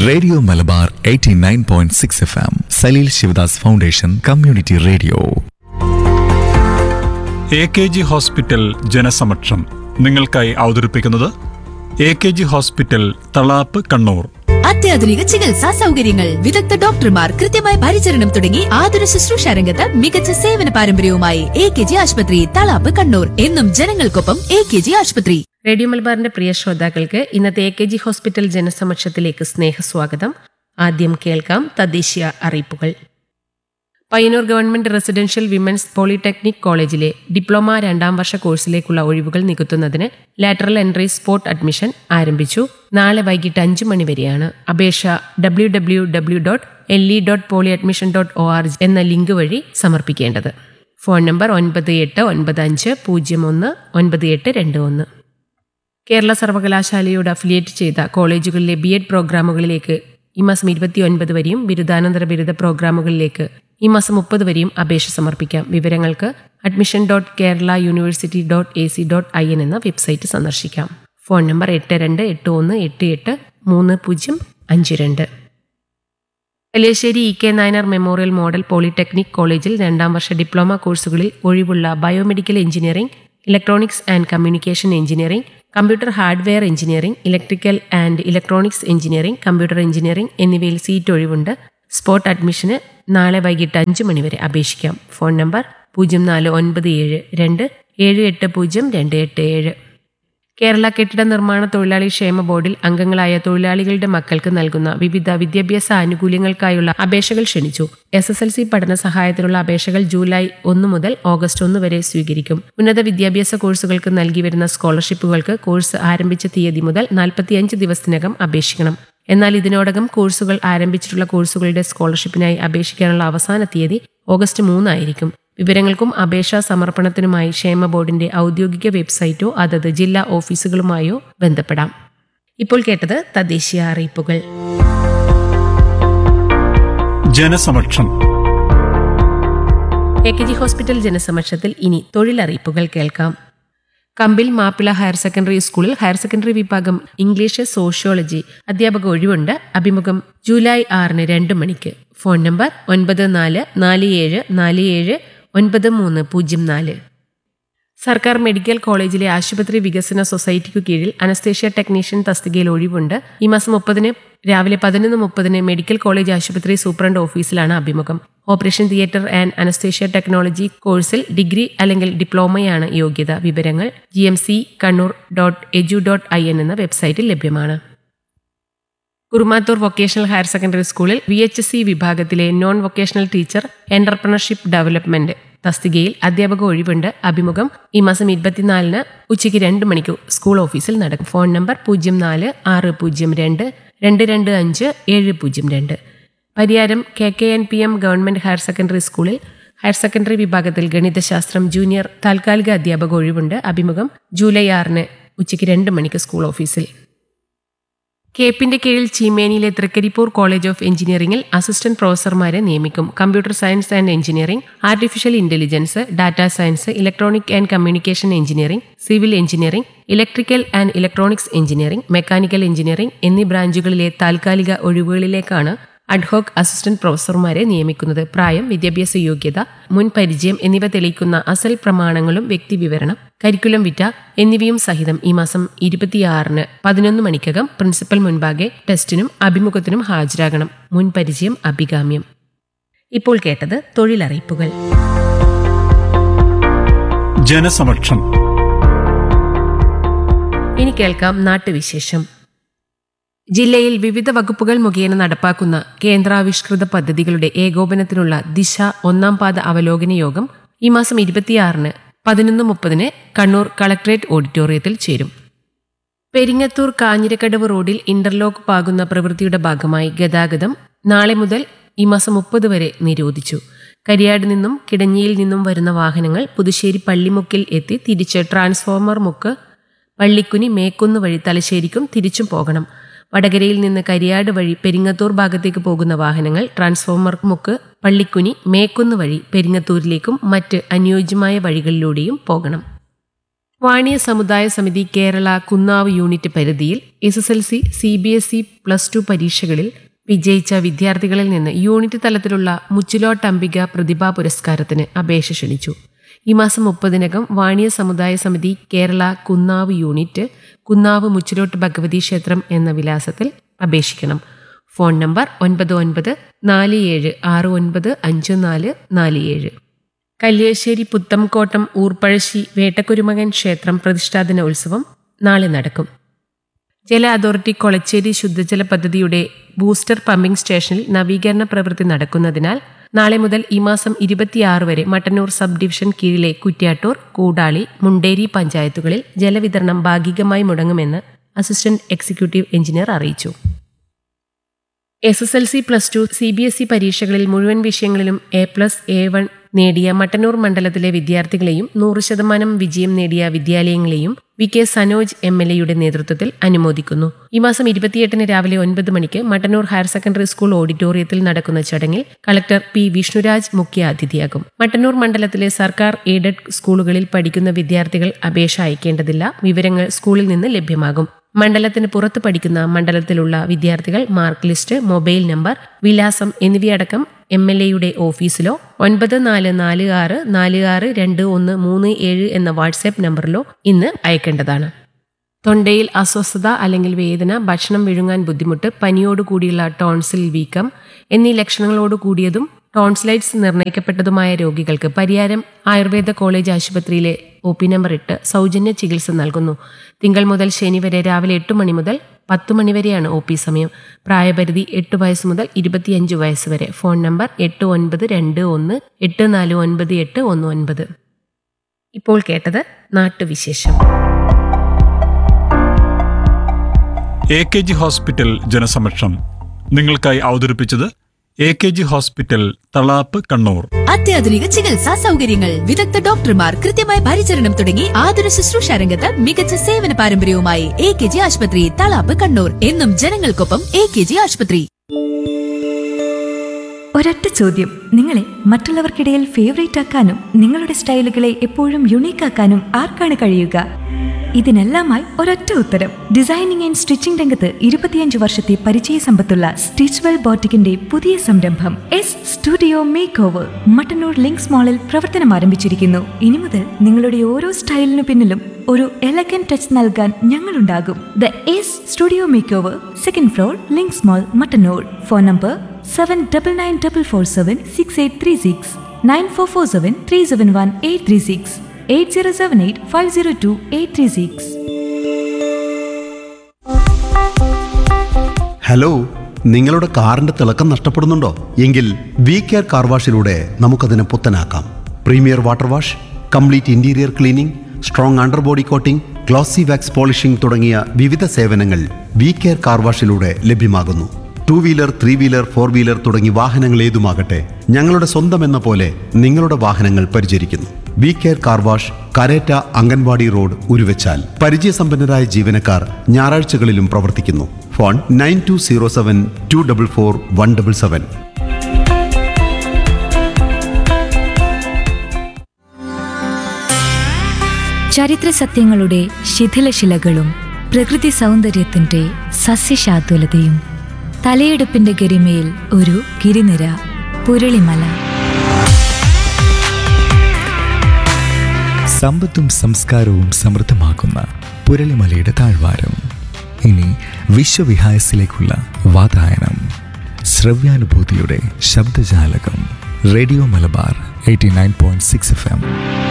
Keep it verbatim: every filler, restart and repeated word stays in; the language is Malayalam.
Radio Malabar eighty nine point six F M Saleel Sivadas foundation community radio. A K G hospital ജനസമക്ഷം നിങ്ങൾക്കായി അവതരിപ്പിക്കുന്നത് A K G hospital Thalap Kannur. അത്യാധുനിക ചികിത്സാ സൗകര്യങ്ങൾ, വിദഗ്ധ ഡോക്ടർമാർ, കൃത്യമായ പരിചരണം തുടങ്ങി ആതുര ശുശ്രൂഷ രംഗത്ത് മികച്ച സേവന പാരമ്പര്യവുമായി എ കെ ജി ആശുപത്രി, തളാപ്പ് കണ്ണൂർ. എന്നും ജനങ്ങൾക്കൊപ്പം എ കെ ജി ആശുപത്രി. റേഡിയോ മലബാറിന്റെ പ്രിയ ശ്രോതാക്കൾക്ക് ഇന്നത്തെ എ കെ ജി ഹോസ്പിറ്റൽ ജനസമക്ഷത്തിലേക്ക് സ്നേഹസ്വാഗതം. ആദ്യം കേൾക്കാം തദ്ദേശീയ അറിയിപ്പുകൾ. Payyanur government residential women's polytechnic കോളേജിലെ ഡിപ്ലോമ രണ്ടാം വർഷ കോഴ്സിലേക്കുള്ള ഒഴിവുകൾ നികത്തുന്നതിന് ലാറ്ററൽ എൻട്രി സ്പോട്ട് അഡ്മിഷൻ ആരംഭിച്ചു. നാളെ വൈകിട്ട് അഞ്ചു മണിവരെയാണ്. അപേക്ഷ W W W dot L E dot poly admission dot O R G എന്ന ലിങ്ക് വഴി സമർപ്പിക്കേണ്ടത്. ഫോൺ നമ്പർ ഒൻപത് എട്ട് ഒൻപത് അഞ്ച് പൂജ്യം ഒന്ന് ഒൻപത് എട്ട് രണ്ട് ഒന്ന്. കേരള സർവകലാശാലയോട് അഫിലിയേറ്റ് ചെയ്ത കോളേജുകളിലെ ബി എഡ് പ്രോഗ്രാമുകളിലേക്ക് ഈ മാസം ഇരുപത്തി ഒൻപത് വരെയും ബിരുദാനന്തര ബിരുദ പ്രോഗ്രാമുകളിലേക്ക് ഈ മാസം മുപ്പത് വരെയും അപേക്ഷ സമർപ്പിക്കാം. വിവരങ്ങൾക്ക് admission dot Kerala university dot A C dot I N എന്ന വെബ്സൈറ്റ് സന്ദർശിക്കാം. ഫോൺ നമ്പർ എട്ട് രണ്ട് എട്ട് ഒന്ന് എട്ട് എട്ട് മൂന്ന് പൂജ്യം അഞ്ച് രണ്ട്. Kalliasseri E K Nayanar memorial model polytechnic കോളേജിൽ രണ്ടാം വർഷ ഡിപ്ലോമ കോഴ്സുകളിൽ ഒഴിവുള്ള biomedical engineering, electronics and communication engineering, computer hardware engineering, electrical and electronics engineering, computer engineering എന്നിവയിൽ സീറ്റ് ഒഴിവുണ്ട്. സ്പോട്ട് അഡ്മിഷന് നാളെ വൈകിട്ട് അഞ്ച് മണിവരെ അപേക്ഷിക്കാം. ഫോൺ നമ്പർ പൂജ്യം നാല് ഒൻപത് ഏഴ് രണ്ട് ഏഴ് എട്ട് പൂജ്യം രണ്ട് എട്ട് ഏഴ്. കേരള കെട്ടിട നിർമ്മാണ തൊഴിലാളി ക്ഷേമ ബോർഡിൽ അംഗങ്ങളായ തൊഴിലാളികളുടെ മക്കൾക്ക് നൽകുന്ന വിവിധ വിദ്യാഭ്യാസ ആനുകൂല്യങ്ങൾക്കായുള്ള അപേക്ഷകൾ ക്ഷണിച്ചു. എസ് എസ് എൽ സി പഠന സഹായത്തിനുള്ള അപേക്ഷകൾ ജൂലൈ ഒന്ന് മുതൽ ഓഗസ്റ്റ് ഒന്ന് വരെ സ്വീകരിക്കും. ഉന്നത വിദ്യാഭ്യാസ കോഴ്സുകൾക്ക് നൽകി വരുന്ന സ്കോളർഷിപ്പുകൾക്ക് കോഴ്സ് ആരംഭിച്ച തീയതി മുതൽ നാൽപ്പത്തിയഞ്ച് ദിവസത്തിനകം അപേക്ഷിക്കണം. എന്നാൽ ഇതിനോടകം കോഴ്സുകൾ ആരംഭിച്ചിട്ടുള്ള കോഴ്സുകളുടെ സ്കോളർഷിപ്പിനായി അപേക്ഷിക്കാനുള്ള അവസാന തീയതി ഓഗസ്റ്റ് മൂന്നായിരിക്കും. വിവരങ്ങൾക്കും അപേക്ഷാ സമർപ്പണത്തിനുമായി ക്ഷേമ ബോർഡിന്റെ ഔദ്യോഗിക വെബ്സൈറ്റോ അതത് ജില്ലാ ഓഫീസുകളുമായോ ബന്ധപ്പെടാം. ഇപ്പോൾ കേട്ടത് തദ്ദേശീയ അറിയിപ്പുകൾ. ജനസമക്ഷം. എ കെ ജി ഹോസ്പിറ്റൽ ജനസമക്ഷത്തിൽ ഇനി തൊഴിലറിയിപ്പുകൾ കേൾക്കാം. കമ്പിൽ മാപ്പിള ഹയർ സെക്കൻഡറി സ്കൂളിൽ ഹയർ സെക്കൻഡറി വിഭാഗം ഇംഗ്ലീഷ് സോഷ്യോളജി അധ്യാപക ഒഴിവുണ്ട്. അഭിമുഖം ജൂലൈ ആറിന് രണ്ട് മണിക്ക്. ഫോൺ നമ്പർ ഒൻപത് നാല് നാല് ഏഴ് നാല് ഏഴ് ഒൻപത് മൂന്ന് പൂജ്യം നാല്. സർക്കാർ മെഡിക്കൽ കോളേജിലെ ആശുപത്രി വികസന സൊസൈറ്റിക്കു കീഴിൽ അനസ്തേഷ്യ ടെക്നീഷ്യൻ തസ്തികയിൽ ഒഴിവുണ്ട്. ഈ മാസം മുപ്പതിന് രാവിലെ പതിനൊന്ന് മുപ്പതിന് മെഡിക്കൽ കോളേജ് ആശുപത്രി സൂപ്രണ്ട് ഓഫീസിലാണ് അഭിമുഖം. Operation theatre and anaesthesia technology കോഴ്സിൽ ഡിഗ്രി അല്ലെങ്കിൽ ഡിപ്ലോമയാണ് യോഗ്യത. വിവരങ്ങൾ G M C Kannur dot എജു dot I N എന്ന വെബ്സൈറ്റിൽ ലഭ്യമാണ്. കുറുമാത്തൂർ വൊക്കേഷണൽ ഹയർ സെക്കൻഡറി സ്കൂളിൽ വി എച്ച് എസ് സി വിഭാഗത്തിലെ non vocational teacher entrepreneurship development തസ്തികയിൽ അധ്യാപക ഒഴിവുണ്ട്. അഭിമുഖം ഈ മാസം ഇരുപത്തിനാലിന് ഉച്ചയ്ക്ക് രണ്ട് മണിക്ക് സ്കൂൾ ഓഫീസിൽ നടക്കും. ഫോൺ നമ്പർ പൂജ്യം നാല് ആറ് പൂജ്യം രണ്ട് രണ്ട് രണ്ട് അഞ്ച് ഏഴ് പൂജ്യം രണ്ട്. Pariyaram K K N P M government higher secondary സ്കൂളിൽ ഹയർ സെക്കൻഡറി വിഭാഗത്തിൽ ഗണിതശാസ്ത്രം ജൂനിയർ താൽക്കാലിക അധ്യാപക ഒഴിവുണ്ട്. അഭിമുഖം ജൂലൈ ആറിന് ഉച്ചയ്ക്ക് രണ്ട് മണിക്ക് സ്കൂൾ ഓഫീസിൽ. കേപ്പിന്റെ കീഴിൽ ചീമേനിയിലെ തൃക്കരിപ്പൂർ കോളേജ് ഓഫ് എഞ്ചിനീയറിംഗിൽ അസിസ്റ്റന്റ് പ്രൊഫസർമാരെ നിയമിക്കും. Computer science and engineering, artificial intelligence, data science, electronic and communication engineering, civil engineering, electrical and electronics engineering, mechanical engineering എന്നീ ബ്രാഞ്ചുകളിലെ താൽക്കാലിക ഒഴിവുകളിലേക്കാണ് അഡ്ഹോക് അസിസ്റ്റന്റ് പ്രൊഫസർമാരെ നിയമിക്കുന്നത്. പ്രായം, വിദ്യാഭ്യാസ യോഗ്യത, മുൻ പരിചയം എന്നിവ തെളിയിക്കുന്ന അസൽ പ്രമാണങ്ങളും വ്യക്തിവിവരണം, കരിക്കുലം വിറ്റ എന്നിവയും സഹിതം ഈ മാസം ഇരുപത്തിയാറിന് പതിനൊന്ന് മണിക്കകം പ്രിൻസിപ്പൽ മുൻപാകെ ടെസ്റ്റിനും അഭിമുഖത്തിനും ഹാജരാകണം. മുൻ പരിചയം അഭികാമ്യം. ഇപ്പോൾ കേട്ടത് തൊഴിലറിയിപ്പുകൾ. ജനസമക്ഷം. ഇനി കേൾക്കാം നാട്ടുവിശേഷം. ജില്ലയിൽ വിവിധ വകുപ്പുകൾ മുഖേന നടപ്പാക്കുന്ന കേന്ദ്രാവിഷ്കൃത പദ്ധതികളുടെ ഏകോപനത്തിനുള്ള ദിശ ഒന്നാം പാദ അവലോകന യോഗം ഈ മാസം ഇരുപത്തിയാറിന് പതിനൊന്ന് മുപ്പതിന് കണ്ണൂർ കളക്ടറേറ്റ് ഓഡിറ്റോറിയത്തിൽ ചേരും. പെരിങ്ങത്തൂർ കാഞ്ഞിരക്കടവ് റോഡിൽ ഇന്റർലോക്ക് പാകുന്ന പ്രവൃത്തിയുടെ ഭാഗമായി ഗതാഗതം നാളെ മുതൽ ഈ മാസം മുപ്പത് വരെ നിരോധിച്ചു. കരിയാട് നിന്നും കിടഞ്ഞിയിൽ നിന്നും വരുന്ന വാഹനങ്ങൾ പുതുശ്ശേരി പള്ളിമുക്കിൽ എത്തി തിരിച്ച് ട്രാൻസ്ഫോമർ മുക്ക്, പള്ളിക്കുനി, മേക്കുന്ന് വഴി തലശ്ശേരിക്കും തിരിച്ചും പോകണം. വടകരയിൽ നിന്ന് കരിയാട് വഴി പെരിങ്ങത്തൂർ ഭാഗത്തേക്ക് പോകുന്ന വാഹനങ്ങൾ ട്രാൻസ്ഫോമർ മുക്ക്, പള്ളിക്കുനി, മേക്കുന്ന് വഴി പെരിങ്ങത്തൂരിലേക്കും മറ്റ് അനുയോജ്യമായ വഴികളിലൂടെയും പോകണം. വാണിയ സമുദായ സമിതി കേരള കുന്നാവ് യൂണിറ്റ് പരിധിയിൽ S S L C C B S E plus two പരീക്ഷകളിൽ വിജയിച്ച വിദ്യാർത്ഥികളിൽ നിന്ന് യൂണിറ്റ് തലത്തിലുള്ള മുച്ചിലോട്ടംബിക പ്രതിഭാ പുരസ്കാരത്തിന് അപേക്ഷ ക്ഷണിച്ചു. ഈ മാസം മുപ്പതിനകം വാണിയ സമുദായ സമിതി കേരള കുന്നാവ് യൂണിറ്റ് കുന്നാവ് മുച്ചിലോട്ട് ഭഗവതി ക്ഷേത്രം എന്ന വിലാസത്തിൽ അപേക്ഷിക്കണം. ഫോൺ നമ്പർ ഒൻപത് ഒൻപത് നാല് ഏഴ് ആറ് ഒൻപത് അഞ്ച് നാല് നാല് ഏഴ്. കല്യാശ്ശേരി പുത്തംകോട്ടം ഊർപ്പഴശ്ശി വേട്ടക്കുരുമകൻ ക്ഷേത്രം പ്രതിഷ്ഠാദിന ഉത്സവം നാളെ നടക്കും. ജല അതോറിറ്റി കൊളച്ചേരി ശുദ്ധജല പദ്ധതിയുടെ ബൂസ്റ്റർ പമ്പിംഗ് സ്റ്റേഷനിൽ നവീകരണ പ്രവൃത്തി നടക്കുന്നതിനാൽ നാളെ മുതൽ ഈ മാസം ഇരുപത്തിയാറ് വരെ മട്ടന്നൂർ സബ് ഡിവിഷൻ കീഴിലെ കുറ്റ്യാട്ടൂർ, കൂടാളി, മുണ്ടേരി പഞ്ചായത്തുകളിൽ ജലവിതരണം ഭാഗികമായി മുടങ്ങുമെന്ന് അസിസ്റ്റന്റ് എക്സിക്യൂട്ടീവ് എഞ്ചിനീയർ അറിയിച്ചു. S S L C plus two C B S E പരീക്ഷകളിൽ മുഴുവൻ വിഷയങ്ങളിലും എ പ്ലസ് എ വൺ നേടിയ മട്ടന്നൂർ മണ്ഡലത്തിലെ വിദ്യാർത്ഥികളെയും നൂറ് ശതമാനം വിജയം നേടിയ വിദ്യാലയങ്ങളെയും V K Sanoj M L എയുടെ നേതൃത്വത്തിൽ അനുമോദിക്കുന്നു. ഈ മാസം ഇരുപത്തിയെട്ടിന് രാവിലെ ഒൻപത് മണിക്ക് മട്ടന്നൂർ ഹയർ സെക്കൻഡറി സ്കൂൾ ഓഡിറ്റോറിയത്തിൽ നടക്കുന്ന ചടങ്ങിൽ കളക്ടർ പി വിഷ്ണുരാജ് മുഖ്യ അതിഥിയാകും. മട്ടന്നൂർ മണ്ഡലത്തിലെ സർക്കാർ എയ്ഡഡ് സ്കൂളുകളിൽ പഠിക്കുന്ന വിദ്യാർത്ഥികൾ അപേക്ഷ അയക്കേണ്ടതില്ല. വിവരങ്ങൾ സ്കൂളിൽ നിന്ന് ലഭ്യമാകും. മണ്ഡലത്തിന് പുറത്ത് പഠിക്കുന്ന മണ്ഡലത്തിലുള്ള വിദ്യാർത്ഥികൾ മാർക്ക് ലിസ്റ്റ്, മൊബൈൽ നമ്പർ, വിലാസം എന്നിവയടക്കം എം എൽ എയുടെ ഓഫീസിലോ ഒൻപത് നാല് നാല് ആറ് നാല് ആറ് രണ്ട് ഒന്ന് മൂന്ന് ഏഴ് എന്ന വാട്സാപ്പ് നമ്പറിലോ ഇന്ന് അയക്കേണ്ടതാണ്. തൊണ്ടയിൽ അസ്വസ്ഥത അല്ലെങ്കിൽ വേദന, ഭക്ഷണം വിഴുങ്ങാൻ ബുദ്ധിമുട്ട്, പനിയോടുകൂടിയുള്ള ടോൺസിൽ വീക്കം എന്നീ ലക്ഷണങ്ങളോട് കൂടിയതും ടോൺസിലൈറ്റ്സ് നിർണ്ണയിക്കപ്പെട്ടതുമായ രോഗികൾക്ക് പരിയാരം ആയുർവേദ കോളേജ് ആശുപത്രിയിലെ ഒ പി നമ്പർ എട്ട് സൗജന്യ ചികിത്സ നൽകുന്നു. തിങ്കൾ മുതൽ ശനി വരെ രാവിലെ എട്ട് മണി മുതൽ പത്ത് മണിവരെയാണ് ഒ പി സമയം. പ്രായപരിധി എട്ട് വയസ്സ് മുതൽ ഇരുപത്തിയഞ്ച് വയസ്സ് വരെ. ഫോൺ നമ്പർ എട്ട് ഒൻപത് രണ്ട് ഒന്ന് എട്ട് നാല് ഒൻപത് എട്ട് ഒന്ന് ഒൻപത്. ഇപ്പോൾ കേട്ടത് നാട്ടുവിശേഷം. എ കെ ജി ഹോസ്പിറ്റൽ ജനസമക്ഷം നിങ്ങൾക്കായി അവതരിപ്പിച്ചത് A K G hospital Thalap Kannur. അത്യാധുനിക ചികിത്സാ സൗകര്യങ്ങൾ, വിദഗ്ധ ഡോക്ടർമാർ, കൃത്യമായ പരിചരണം തുടങ്ങി ആതുര ശുശ്രൂഷ രംഗത്ത് മികച്ച സേവന പാരമ്പര്യവുമായി എ കെ ജി ആശുപത്രി തളാപ്പ് കണ്ണൂർ. എന്നും ജനങ്ങൾക്കൊപ്പം എ കെ ജി ആശുപത്രി. ഒരൊറ്റ ചോദ്യം, നിങ്ങളെ മറ്റുള്ളവർക്കിടയിൽ ഫേവറേറ്റ് ആക്കാനും നിങ്ങളുടെ സ്റ്റൈലുകളെ എപ്പോഴും യുണീക്ക് ആക്കാനും ആർക്കാണ് കഴിയുക? ഇതിനെല്ലാമായി ഒരൊറ്റ ഉത്തരം. ഡിസൈനിങ് ആൻഡ് സ്റ്റിച്ചിങ് രംഗത്ത് ഇരുപത്തിയഞ്ച് വർഷത്തെ പരിചയ സമ്പത്തുള്ള സ്റ്റിച്ച്വെൽ ബോട്ടിക്കിന്റെ പുതിയ സംരംഭം S studio make over Mattannur links മാളിൽ പ്രവർത്തനം ആരംഭിച്ചിരിക്കുന്നു. ഇനി മുതൽ നിങ്ങളുടെ ഓരോ സ്റ്റൈലിനു പിന്നിലും ഒരു എലഗന്റ് ടച്ച് നൽകാൻ ഞങ്ങളുണ്ടാകും. The S studio make over, second floor, links mall, Mattannur. Phone number seven double nine double four seven six eight three six nine four four seven three seven one eight three six eight zero seven eight five zero to eight three six. Hello, നിങ്ങളുടെ കാറിന്റെ തിളക്കം നഷ്ടപ്പെടുന്നുണ്ടോ? എങ്കിൽ വി കെയർ കാർ വാഷിലൂടെ നമുക്കതിനെ പുത്തനാക്കാം. Premier water wash, complete interior cleaning, strong underbody coating, glossy wax polishing തുടങ്ങിയ വിവിധ സേവനങ്ങൾ വി കെയർ കാർ വാഷിലൂടെ ലഭ്യമാകുന്നു. Two wheeler, three wheeler, four wheeler തുടങ്ങി വാഹനങ്ങൾ ഏതുമാകട്ടെ, ഞങ്ങളുടെ സ്വന്തം എന്ന പോലെ നിങ്ങളുടെ വാഹനങ്ങൾ പരിചരിക്കുന്നു. V care car wash, Karetta anganwadi road, Uruvachal. പരിചയസമ്പന്നരായ ജീവനക്കാർ ഞായറാഴ്ചകളിലും പ്രവർത്തിക്കുന്നു. Phone nine to zero seven to double four one double seven. ചരിത്ര സത്യങ്ങളുടെ ശിഥിലശിലകളും പ്രകൃതി സൗന്ദര്യത്തിന്റെ സസ്യശാതുലതയും തലയെടുപ്പിന്റെ ഗരിമയിൽ ഒരു ഗിരിനിര, പുരളിമല. സമ്പത്തും സംസ്കാരവും സമൃദ്ധമാക്കുന്ന പുരളിമലയുടെ താഴ്വാരം. ഇനി വിശ്വവിഹായസിലേക്കുള്ള വാതായനം. ശ്രവ്യാനുഭൂതിയുടെ ശബ്ദജാലകം. Radio Malabar eighty nine point six F M.